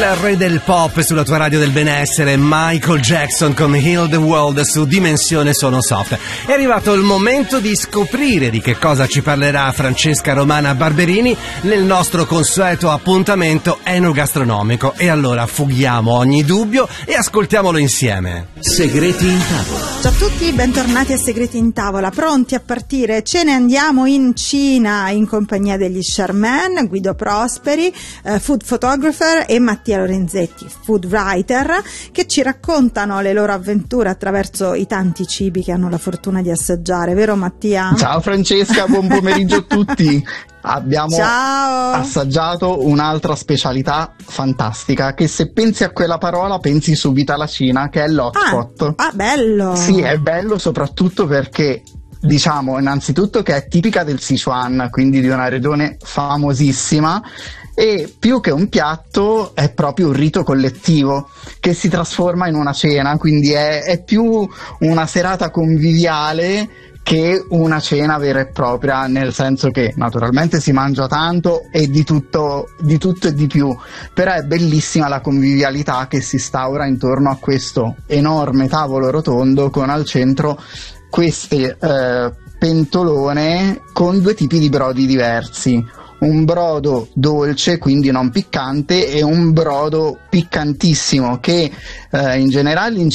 Il re del pop sulla tua radio del benessere, Michael Jackson con Heal the World su Dimensione Sono Soft. È arrivato il momento di scoprire di che cosa ci parlerà Francesca Romana Barberini nel nostro consueto appuntamento enogastronomico. E allora fughiamo ogni dubbio e ascoltiamolo insieme. Segreti in tavola. Ciao a tutti, bentornati a Segreti in tavola, pronti a partire? Ce ne andiamo in Cina in compagnia degli Charmaine, Guido Prosperi, food photographer, e Mattia Lorenzetti, food writer, che ci raccontano le loro avventure attraverso i tanti cibi che hanno la fortuna di assaggiare, vero Mattia? Ciao Francesca, buon pomeriggio a tutti. Abbiamo assaggiato un'altra specialità fantastica, che se pensi a quella parola pensi subito alla Cina, che è l'hotpot. Bello! Sì, è bello soprattutto perché diciamo innanzitutto che è tipica del Sichuan, quindi di una regione famosissima, e più che un piatto è proprio un rito collettivo che si trasforma in una cena, quindi è più una serata conviviale che una cena vera e propria, nel senso che naturalmente si mangia tanto e di tutto e di più, però è bellissima la convivialità che si instaura intorno a questo enorme tavolo rotondo con al centro queste pentolone con due tipi di brodi diversi. Un brodo dolce, quindi non piccante, e un brodo piccantissimo che in generale in